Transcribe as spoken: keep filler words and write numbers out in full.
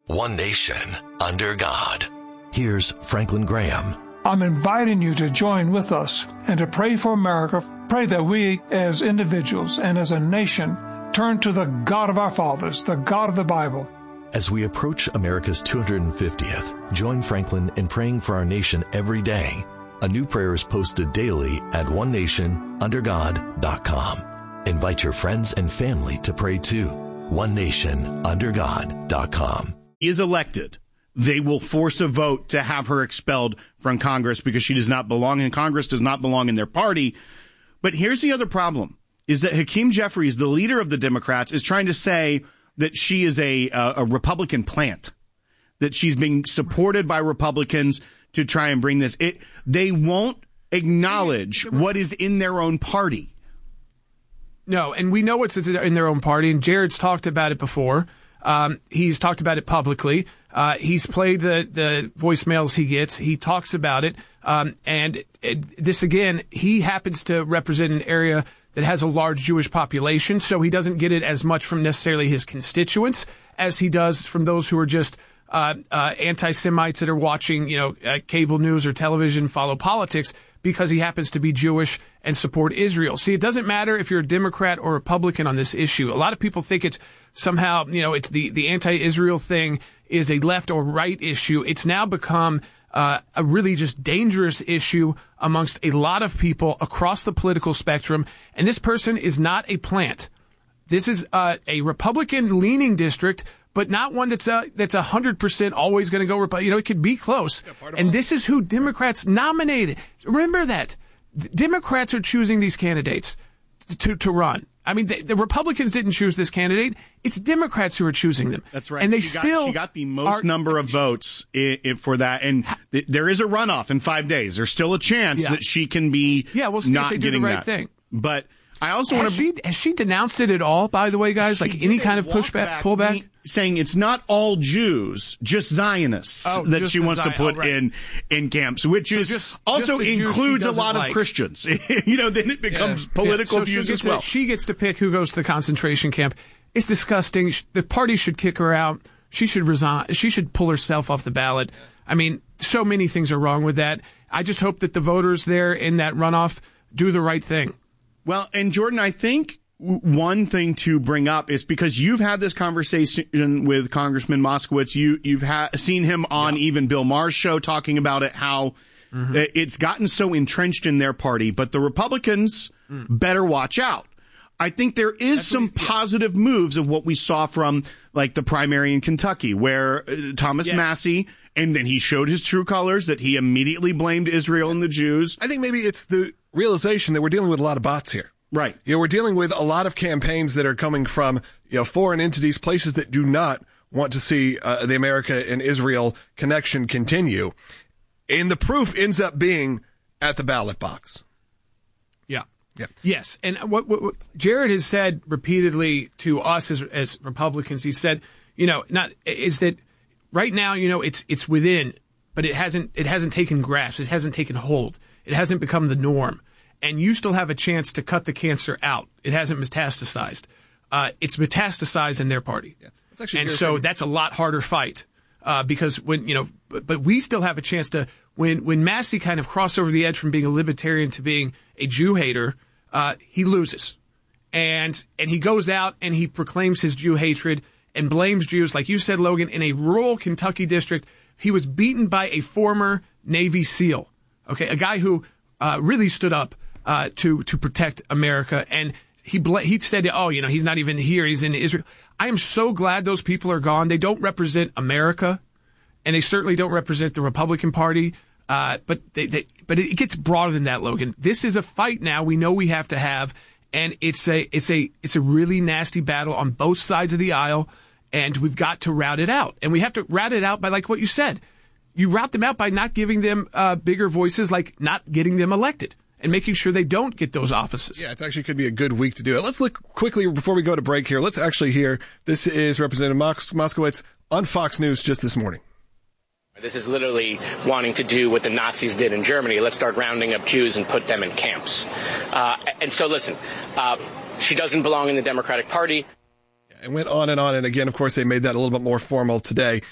One nation, under God. Here's Franklin Graham. I'm inviting you to join with us and to pray for America. Pray that we, as individuals and as a nation, turn to the God of our fathers, the God of the Bible. As we approach America's two hundred fiftieth, join Franklin in praying for our nation every day. A new prayer is posted daily at one nation under god dot com. Invite your friends and family to pray too. one nation under god dot com. Is elected, they will force a vote to have her expelled from Congress because she does not belong in Congress, does not belong in their party. But here's the other problem, is that Hakeem Jeffries, the leader of the Democrats, is trying to say that she is a, a, a Republican plant, that she's being supported by Republicans to try and bring this. It, they won't acknowledge what is in their own party. No, and we know what's in their own party, and Jared's talked about it before. Um, he's talked about it publicly. Uh, he's played the, the voicemails he gets. He talks about it. Um, and it, it, this, again, he happens to represent an area that has a large Jewish population, so he doesn't get it as much from necessarily his constituents as he does from those who are just uh, uh, anti-Semites that are watching, you know, uh, cable news or television, follow politics, because he happens to be Jewish and support Israel. See, it doesn't matter if you're a Democrat or Republican on this issue. A lot of people think it's somehow, you know, it's the, the anti-Israel thing is a left or right issue. It's now become uh, a really just dangerous issue amongst a lot of people across the political spectrum. And this person is not a plant. This is uh, a Republican-leaning district, but not one that's uh, that's one hundred percent always going to go Republican. You know, it could be close. Yeah, and this is who Democrats nominated. Remember that. The Democrats are choosing these candidates to, to run. I mean, the, the Republicans didn't choose this candidate. It's Democrats who are choosing them. That's right. And they she still got, she got the most are, number of votes I- I for that. And th- there is a runoff in five days. There's still a chance yeah. that she can be yeah, we'll see not if they do getting the right that. thing. But I also has want to. She, has she denounced it at all, by the way, guys? She like any kind of pushback, pullback? Saying it's not all Jews, just Zionists oh, that just she wants Zion- to put oh, right. in, in camps, which so is just, also just includes a lot like. of Christians. You know, then it becomes yeah. political yeah. so views as well. To, she gets to pick who goes to the concentration camp. It's disgusting. The party should kick her out. She should resign. She should pull herself off the ballot. I mean, so many things are wrong with that. I just hope that the voters there in that runoff do the right thing. Well, and Jordan, I think one thing to bring up is because you've had this conversation with Congressman Moskowitz. You, you've ha- seen him on yeah. even Bill Maher's show talking about it, how mm-hmm. it's gotten so entrenched in their party. But the Republicans mm. better watch out. I think there is That's some positive moves of what we saw from like the primary in Kentucky, where uh, Thomas yes. Massie, and then he showed his true colors that he immediately blamed Israel and the Jews. I think maybe it's the realization that we're dealing with a lot of bots here. Right. You know, we're dealing with a lot of campaigns that are coming from, you know, foreign entities, places that do not want to see uh, the America and Israel connection continue. And the proof ends up being at the ballot box. Yeah. Yeah. Yes. And what, what, what Jared has said repeatedly to us as, as Republicans, he said, you know, not is that right now, you know, it's, it's within, but it hasn't, it hasn't taken grasp. It hasn't taken hold. It hasn't become the norm. And you still have a chance to cut the cancer out. It hasn't metastasized. Uh, it's metastasized in their party. Yeah. That's and so that's a lot harder fight. Uh, because when, you know, but, but we still have a chance to, when, when Massie kind of crossed over the edge from being a libertarian to being a Jew hater, uh, he loses. And, and he goes out and he proclaims his Jew hatred and blames Jews. Like you said, Logan, in a rural Kentucky district, he was beaten by a former Navy SEAL. Okay. A guy who, uh, really stood up. Uh, to, to protect America. And he, bl- he said, oh, you know, he's not even here. He's in Israel. I am so glad those people are gone. They don't represent America, and they certainly don't represent the Republican Party. Uh, but they, they, but it gets broader than that, Logan. This is a fight now we know we have to have. And it's a, it's a, it's a really nasty battle on both sides of the aisle. And we've got to rout it out. And we have to rout it out by like what you said. You rout them out by not giving them, uh, bigger voices, like not getting them elected. And making sure they don't get those offices. Yeah, it actually could be a good week to do it. Let's look quickly before we go to break here. Let's actually hear, this is Representative Mos- Moskowitz on Fox News just this morning. This is literally wanting to do what the Nazis did in Germany. Let's start rounding up Jews and put them in camps. Uh, and so, listen, uh, she doesn't belong in the Democratic Party. And went on and on. And again, of course, they made that a little bit more formal today.